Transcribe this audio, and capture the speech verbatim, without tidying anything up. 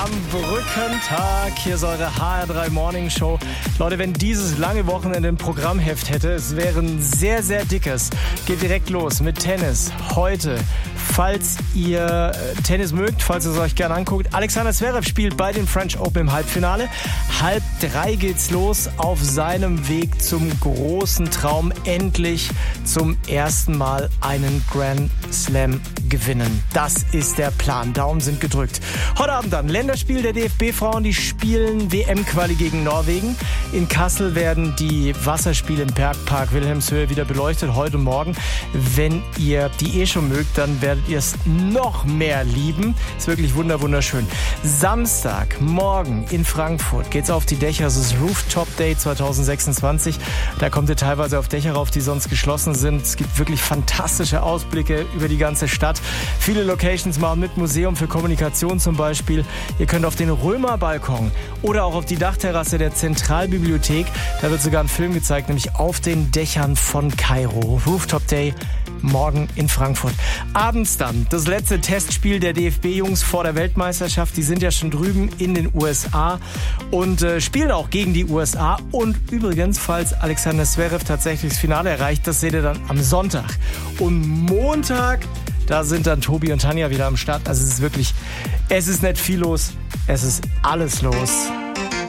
am Brückentag. Hier ist eure H R drei Morning Show. Leute, wenn dieses lange Wochenende ein Programmheft hätte, es wäre ein sehr, sehr dickes. Geht direkt los mit Tennis. Heute, falls ihr Tennis mögt, falls ihr es euch gerne anguckt, Alexander Zverev spielt bei den French Open im Halbfinale. Halb drei geht's los auf seinem Weg zum großen Traum, endlich zum ersten Mal einen Grand Slam gewinnen. Das ist der Plan. Daumen sind gedrückt. Heute Abend dann Länderspiel der D F B-Frauen. Die spielen W M-Quali gegen Norwegen. In Kassel werden die Wasserspiele im Bergpark Wilhelmshöhe wieder beleuchtet, heute und morgen. Wenn ihr die eh schon mögt, dann werdet ihr es noch mehr lieben. Ist wirklich wunder wunderschön. Samstag, morgen in Frankfurt geht's auf die Dächer. Es ist Rooftop Day zwanzig sechsundzwanzig. Da kommt ihr teilweise auf Dächer rauf, die sonst geschlossen sind. Es gibt wirklich fantastische Ausblicke über die ganze Stadt. Viele Locations machen mit, Museum für Kommunikation zum Beispiel. Ihr könnt auf den Römerbalkon oder auch auf die Dachterrasse der Zentralbibliothek. Da wird sogar ein Film gezeigt, nämlich auf den Dächern von Kairo. Rooftop Day morgen in Frankfurt. Abends dann das letzte Testspiel der D F B-Jungs vor der Weltmeisterschaft. Die sind ja schon drüben in den U S A und äh, spielen auch gegen die U S A. Und übrigens, falls Alexander Zverev tatsächlich das Finale erreicht, das seht ihr dann am Sonntag. Und Montag, da sind dann Tobi und Tanja wieder am Start. Also es ist wirklich, es ist nicht viel los, es ist alles los.